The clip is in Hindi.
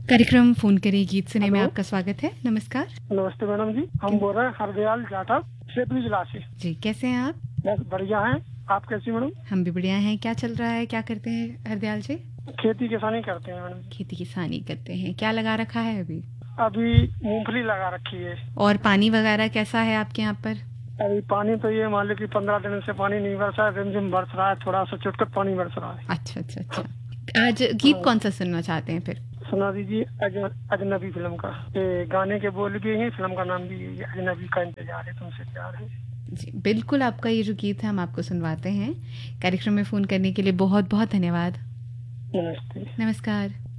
कार्यक्रम फोन करें गीत सुने में हेलो। आपका स्वागत है। नमस्कार नमस्ते मैडम जी, हम बोल रहे हैं हरदयाल जाटा शेखपुर जिला से। जी, कैसे हैं आप? बस बढ़िया हैं। आप कैसी मैडम? हम भी बढ़िया हैं। क्या चल रहा है, क्या करते हैं हरदयाल जी? खेती किसानी करते हैं मैडम। खेती किसानी करते हैं। क्या लगा रखा है अभी? अभी मूंगफली लगा रखी है। और पानी वगैरह कैसा है आपके यहाँ पर? अभी पानी तो ये मान लो कि 15 दिन से पानी नहीं बरसा है, रिमझिम बरस रहा है, थोड़ा सा चुटकट पानी बरस रहा है। अच्छा अच्छा अच्छा। आज गीत कौन सा सुनना चाहते हैं फिर? सुना दीजिए अजनबी फिल्म का। ये गाने के बोल भी हैं, फिल्म का नाम भी है अजनबी का इंतजार है तुमसे प्यार है। जी बिल्कुल, आपका ये जो गीत है हम आपको सुनवाते हैं। कार्यक्रम में फ़ोन करने के लिए बहुत बहुत धन्यवाद। नमस्ते। नमस्कार।